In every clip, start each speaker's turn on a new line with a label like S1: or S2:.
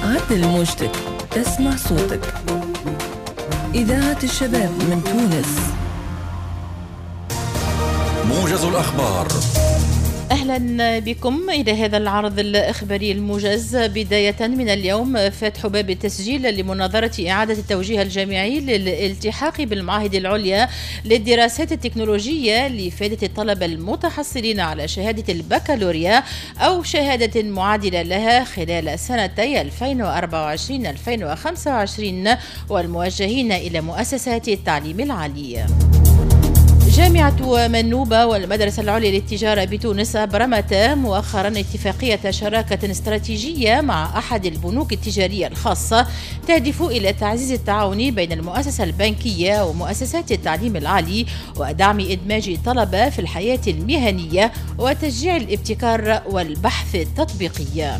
S1: عدل موجتك، تسمع صوتك. إذاعة الشباب من تونس.
S2: موجز الأخبار.
S3: أهلا بكم إلى هذا العرض الإخباري الموجز. بداية من اليوم فتح باب التسجيل لمناظرة إعادة التوجيه الجامعي للالتحاق بالمعاهد العليا للدراسات التكنولوجية لإفادة الطلبة المتحصلين على شهادة البكالوريا أو شهادة معادلة لها خلال سنتي 2024-2025 والموجهين إلى مؤسسات التعليم العالي. جامعة منوبة والمدرسة العليا للتجارة بتونس أبرمتا مؤخرا اتفاقية شراكة استراتيجية مع أحد البنوك التجارية الخاصة تهدف إلى تعزيز التعاون بين المؤسسة البنكية ومؤسسات التعليم العالي ودعم إدماج الطلبة في الحياة المهنية وتشجيع الابتكار والبحث التطبيقي.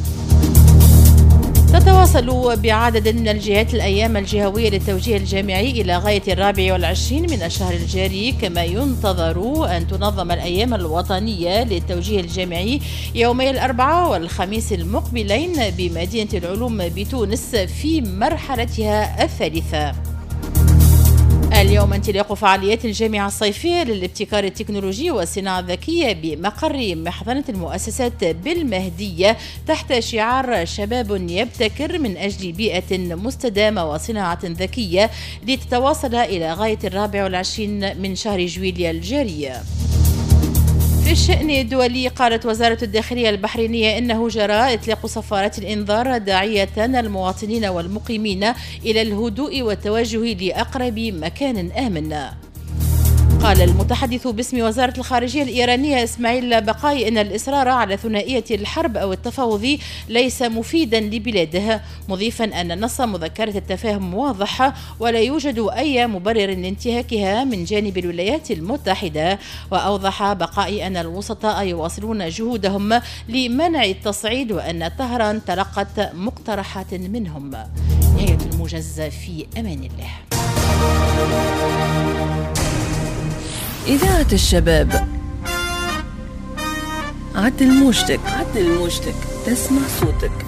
S3: تتواصل بعدد من الجهات الأيام الجهوية للتوجيه الجامعي إلى غاية 24 من الشهر الجاري، كما ينتظر أن تنظم الأيام الوطنية للتوجيه الجامعي يومي الأربعاء والخميس المقبلين بمدينة العلوم بتونس في مرحلتها الثالثة. اليوم انطلاق فعاليات الجامعة الصيفية للابتكار التكنولوجي والصناعة الذكية بمقر محضنة المؤسسات بالمهدية تحت شعار شباب يبتكر من أجل بيئة مستدامة وصناعة ذكية لتتواصل إلى غاية 24 من شهر جويليا الجاري. في الشأن الدولي قالت وزارة الداخلية البحرينية إنه جرى إطلاق صفارات الإنذار داعية المواطنين والمقيمين إلى الهدوء والتوجه لأقرب مكان آمن. قال المتحدث باسم وزارة الخارجية الإيرانية إسماعيل بقاي إن الإصرار على ثنائية الحرب أو التفاوض ليس مفيدا لبلاده، مضيفا أن نص مذكرة التفاهم واضح ولا يوجد أي مبرر لانتهاكها من جانب الولايات المتحدة. وأوضح بقاي أن الوسطاء يواصلون جهودهم لمنع التصعيد وأن طهران تلقت مقترحات منهم. نهاية الموجز، في أمان الله.
S1: إذاعة الشباب. عدل موجتك، تسمع صوتك.